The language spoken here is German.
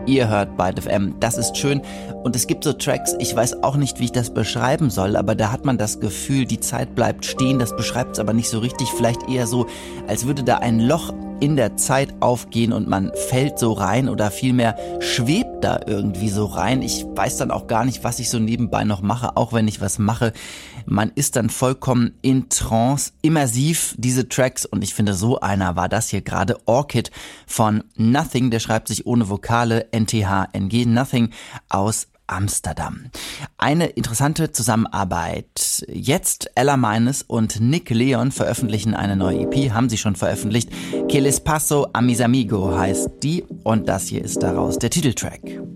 Ihr hört Byte FM, das ist schön. Und es gibt so Tracks, ich weiß auch nicht, wie ich das beschreiben soll, aber da hat man das Gefühl, die Zeit bleibt stehen, das beschreibt es aber nicht so richtig, vielleicht eher so, als würde da ein Loch in der Zeit aufgehen und man fällt so rein oder vielmehr schwebt da irgendwie so rein. Ich weiß dann auch gar nicht, was ich so nebenbei noch mache, auch wenn ich was mache. Man ist dann vollkommen in Trance, immersiv, diese Tracks, und ich finde, so einer war das hier gerade. Orchid von Nothing, der schreibt sich ohne Vokale, NTHNG, Nothing, aus Amsterdam. Eine interessante Zusammenarbeit. Jetzt Ella Meines und Nick Leon veröffentlichen eine neue EP, haben sie schon veröffentlicht. Que les paso a mis amigo heißt die, und das hier ist daraus der Titeltrack.